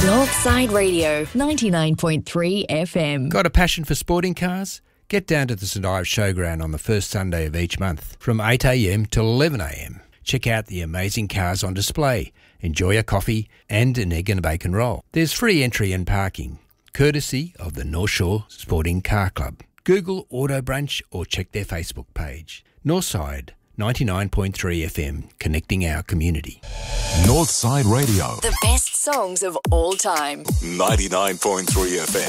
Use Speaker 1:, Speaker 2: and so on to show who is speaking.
Speaker 1: Northside Radio, 99.3 FM.
Speaker 2: Got a passion for sporting cars? Get down to the St Ives Showground on the first Sunday of each month from 8am till 11am. Check out the amazing cars on display, enjoy a coffee and an egg and bacon roll. There's free entry and parking, courtesy of the North Shore Sporting Car Club. Google Auto Brunch or check their Facebook page. Northside 99.3 FM, connecting our community.
Speaker 3: Northside Radio.
Speaker 1: The best songs of all time.
Speaker 3: 99.3 FM.